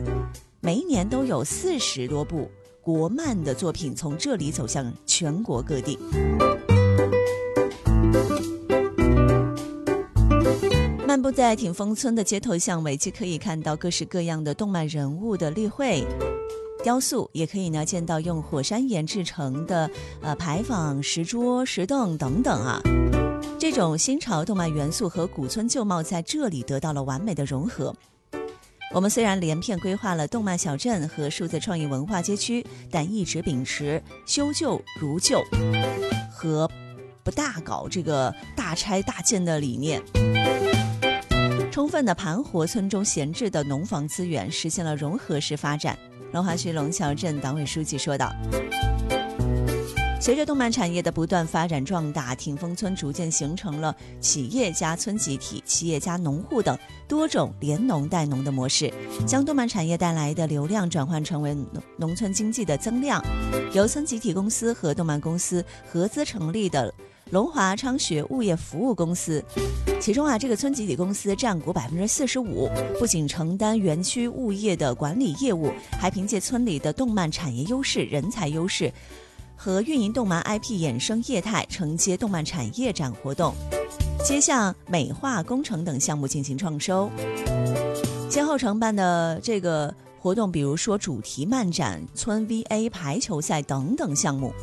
每一年都有40多部国漫的作品从这里走向全国各地。漫步在挺峰村的街头巷尾，既可以看到各式各样的动漫人物的立绘雕塑，也可以呢见到用火山岩制成的牌坊、石桌、石凳等等啊。这种新潮动漫元素和古村旧貌在这里得到了完美的融合。我们虽然连片规划了动漫小镇和数字创意文化街区，但一直秉持修旧如旧和不大搞这个大拆大建的理念，充分的盘活村中闲置的农房资源，实现了融合式发展。龙华区龙桥镇党委书记说道，随着动漫产业的不断发展壮大，挺峰村逐渐形成了企业加村集体、企业加农户等多种联农带农的模式，将动漫产业带来的流量转换成为农村经济的增量。由村集体公司和动漫公司合资成立的龙华昌学物业服务公司，其中这个村集体公司占股45%，不仅承担园区物业的管理业务，还凭借村里的动漫产业优势、人才优势和运营动漫 IP 衍生业态，承接动漫产业展活动，接向美化工程等项目进行创收。先后承办的这个活动，比如说主题漫展、村 VA 排球赛等等项目。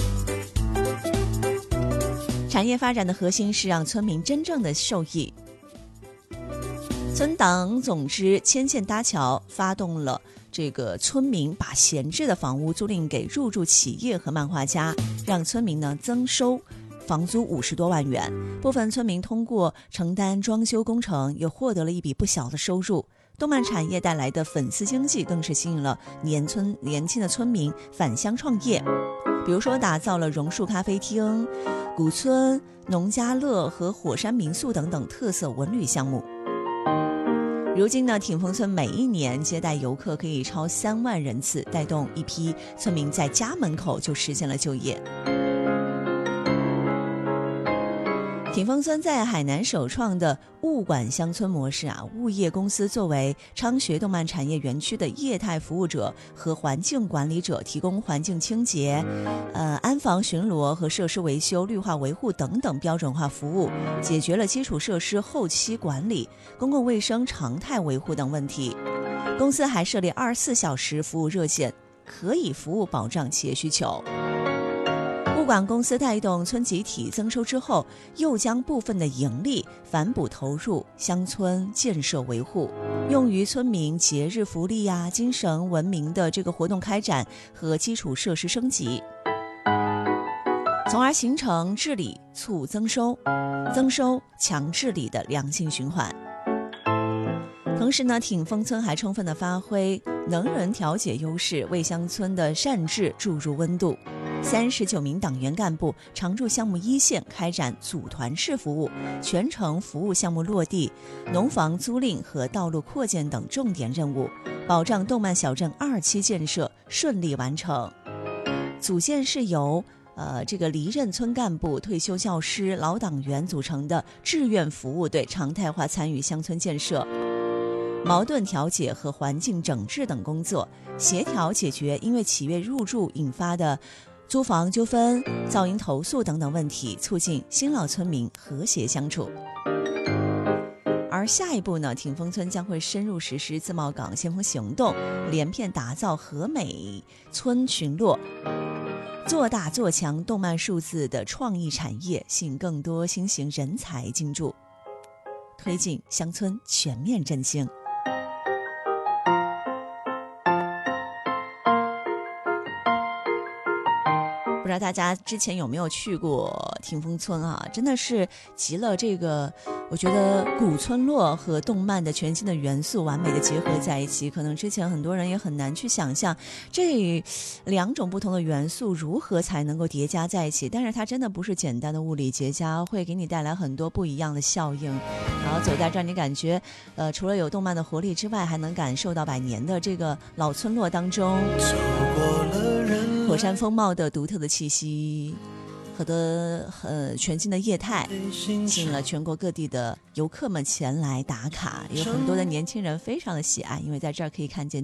产业发展的核心是让村民真正的受益。村党总支牵线搭桥，发动了这个村民把闲置的房屋租赁给入驻企业和漫画家，让村民呢增收房租50多万元。部分村民通过承担装修工程，又获得了一笔不小的收入。动漫产业带来的粉丝经济，更是吸引了年轻的村民返乡创业。比如说，打造了榕树咖啡厅、古村、农家乐和火山民宿等等特色文旅项目。如今呢，挺峰村每一年接待游客可以超3万人次，带动一批村民在家门口就实现了就业。挺峰村在海南首创的物管乡村模式物业公司作为昌学动漫产业园区的业态服务者和环境管理者，提供环境清洁、安防巡逻和设施维修、绿化维护等等标准化服务，解决了基础设施后期管理、公共卫生常态维护等问题。公司还设立24小时服务热线，可以服务保障企业需求。物管公司带动村集体增收之后，又将部分的盈利反哺投入乡村建设维护，用于村民节日福利精神文明的这个活动开展和基础设施升级，从而形成治理促增收、增收强治理的良性循环。同时呢，挺峰村还充分地发挥能人调解优势，为乡村的善治注入温度。39名党员干部常驻项目一线，开展组团式服务，全程服务项目落地、农房租赁和道路扩建等重点任务，保障动漫小镇2期建设顺利完成。组建是由这个离任村干部、退休教师、老党员组成的志愿服务队，常态化参与乡村建设、矛盾调解和环境整治等工作，协调解决因为企业入驻引发的租房纠纷、噪音投诉等等问题，促进新老村民和谐相处。而下一步呢，挺峰村将会深入实施自贸港先锋行动，连片打造和美村群落，做大做强动漫数字的创意产业，吸引更多新型人才进驻，推进乡村全面振兴。不知道大家之前有没有去过挺峰村真的是集了这个我觉得古村落和动漫的全新的元素完美的结合在一起，可能之前很多人也很难去想象这2种不同的元素如何才能够叠加在一起，但是它真的不是简单的物理结加，会给你带来很多不一样的效应，然后走在这儿你感觉除了有动漫的活力之外，还能感受到100年的这个老村落当中火山风貌的独特的气息和全新的业态，吸引了全国各地的游客们前来打卡，有很多的年轻人非常的喜爱，因为在这儿可以看见